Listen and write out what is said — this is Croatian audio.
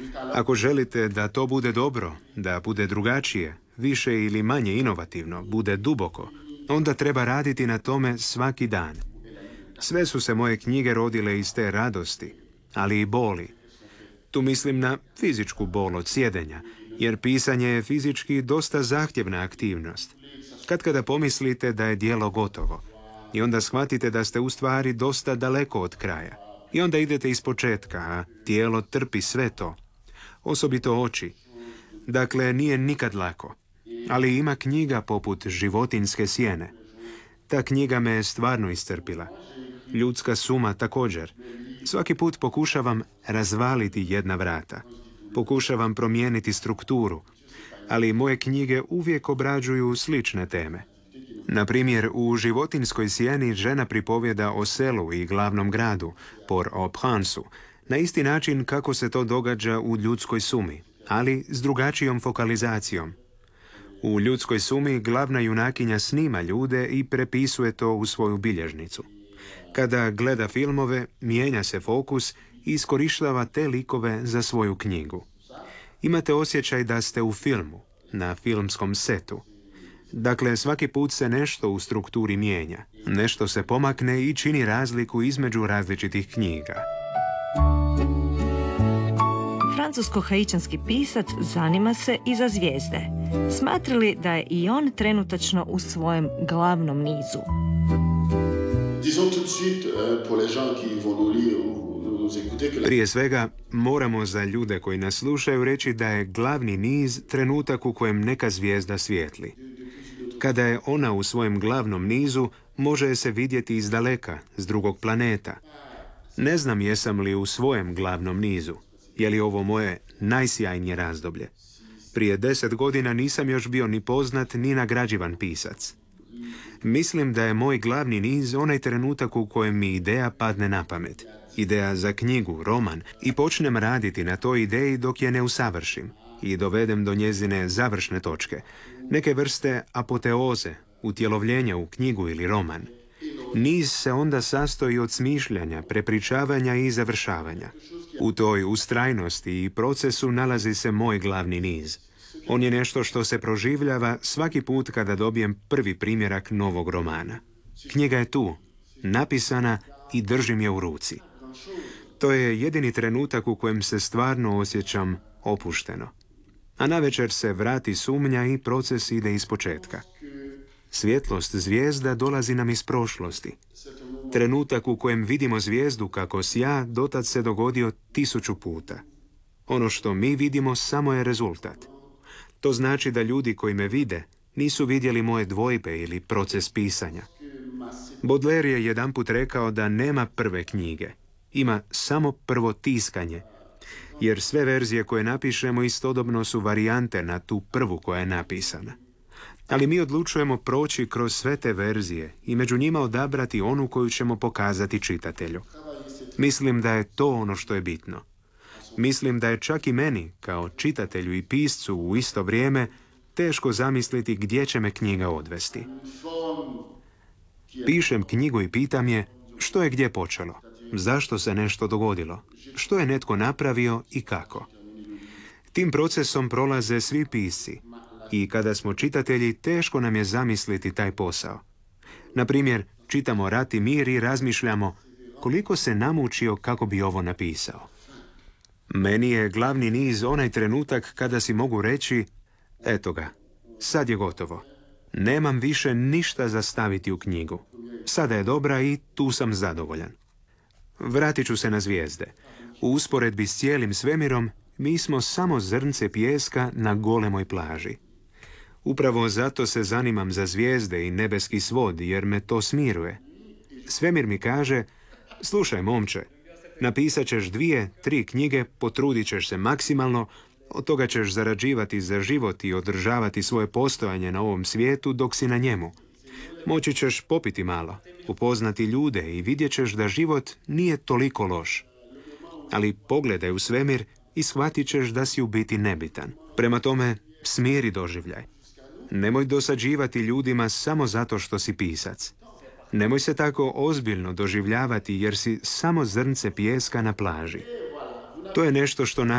Ako želite da to bude dobro, da bude drugačije, više ili manje inovativno, bude duboko, onda treba raditi na tome svaki dan. Sve su se moje knjige rodile iz te radosti, ali i boli. Tu mislim na fizičku bol od sjedenja, jer pisanje je fizički dosta zahtjevna aktivnost. Kada pomislite da je djelo gotovo, i onda shvatite da ste u stvari dosta daleko od kraja. I onda idete iz početka, a tijelo trpi sve to. Osobito oči. Dakle, nije nikad lako. Ali ima knjiga poput Životinjske sjene. Ta knjiga me je stvarno iscrpila. Ljudska suma također. Svaki put pokušavam razvaliti jedna vrata. Pokušavam promijeniti strukturu. Ali moje knjige uvijek obrađuju slične teme. Na primjer, u Životinjskoj sjeni žena pripovjeda o selu i glavnom gradu, Port-au-Prince-u, na isti način kako se to događa u Ljudskoj sumi, ali s drugačijom fokalizacijom. U Ljudskoj sumi glavna junakinja snima ljude i prepisuje to u svoju bilježnicu. Kada gleda filmove, mijenja se fokus i iskorištava te likove za svoju knjigu. Imate osjećaj da ste u filmu, na filmskom setu. Dakle, svaki put se nešto u strukturi mijenja. Nešto se pomakne i čini razliku između različitih knjiga. Francusko-haičanski pisac zanima se i za zvijezde. Smatra li da je i on trenutačno u svojem glavnom nizu? Prije svega, moramo za ljude koji nas slušaju reći da je glavni niz trenutak u kojem neka zvijezda svijetli. Kada je ona u svojem glavnom nizu, može je se vidjeti iz daleka, s drugog planeta. Ne znam jesam li u svojem glavnom nizu. Je li ovo moje najsjajnije razdoblje? Prije 10 godina nisam još bio ni poznat, ni nagrađivan pisac. Mislim da je moj glavni niz onaj trenutak u kojem mi ideja padne na pamet. Ideja za knjigu, roman, i počnem raditi na toj ideji dok je ne usavršim i dovedem do njezine završne točke, neke vrste apoteoze, utjelovljenja u knjigu ili roman. Niz se onda sastoji od smišljanja, prepričavanja i završavanja. U toj ustrajnosti i procesu nalazi se moj glavni niz. On je nešto što se proživljava svaki put kada dobijem prvi primjerak novog romana. Knjiga je tu, napisana i držim je u ruci. To je jedini trenutak u kojem se stvarno osjećam opušteno. A navečer se vrati sumnja i proces ide iz početka. Svjetlost zvijezda dolazi nam iz prošlosti. Trenutak u kojem vidimo zvijezdu kako sja dotad se dogodio 1000 puta. Ono što mi vidimo samo je rezultat. To znači da ljudi koji me vide nisu vidjeli moje dvojbe ili proces pisanja. Baudelaire je jedanput rekao da nema prve knjige. Ima samo prvo tiskanje. Jer sve verzije koje napišemo istodobno su varijante na tu prvu koja je napisana. Ali mi odlučujemo proći kroz sve te verzije i među njima odabrati onu koju ćemo pokazati čitatelju. Mislim da je to ono što je bitno. Mislim da je čak i meni, kao čitatelju i piscu u isto vrijeme, teško zamisliti gdje će me knjiga odvesti. Pišem knjigu i pitam je što je gdje počelo, zašto se nešto dogodilo, što je netko napravio i kako. Tim procesom prolaze svi pisci i kada smo čitatelji, teško nam je zamisliti taj posao. Na primjer, čitamo Rat i mir i razmišljamo koliko se namučio kako bi ovo napisao. Meni je glavni niz onaj trenutak kada si mogu reći eto ga, sad je gotovo. Nemam više ništa za staviti u knjigu. Sada je dobra i tu sam zadovoljan. Vratit ću se na zvijezde. U usporedbi s cijelim svemirom, mi smo samo zrnce pijeska na golemoj plaži. Upravo zato se zanimam za zvijezde i nebeski svod, jer me to smiruje. Svemir mi kaže, slušaj momče, napisat ćeš 2, 3 knjige, potrudit ćeš se maksimalno, od toga ćeš zarađivati za život i održavati svoje postojanje na ovom svijetu dok si na njemu. Moći ćeš popiti malo, upoznati ljude i vidjet ćeš da život nije toliko loš. Ali pogledaj u svemir i shvatit ćeš da si u biti nebitan. Prema tome, smiri doživljaj. Nemoj dosađivati ljudima samo zato što si pisac. Nemoj se tako ozbiljno doživljavati jer si samo zrnce pijeska na plaži. To je nešto što